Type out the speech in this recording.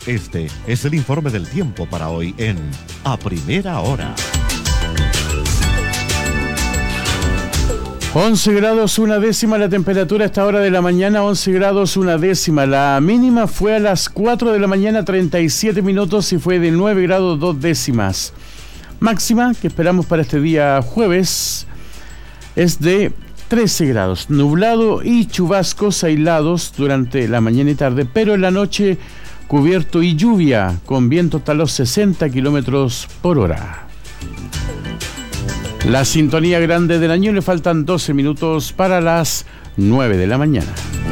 Este es el informe del tiempo para hoy en A Primera Hora. 11 grados 1/10 la temperatura a esta hora de la mañana, 11 grados 1/10. La mínima fue a las 4 de la mañana, 37 minutos y fue de 9 grados 2/10. Máxima que esperamos para este día jueves es de 13 grados, nublado y chubascos aislados durante la mañana y tarde, pero en la noche cubierto y lluvia con viento hasta los 60 kilómetros por hora. La sintonía grande del año, le faltan 12 minutos para las 9 de la mañana.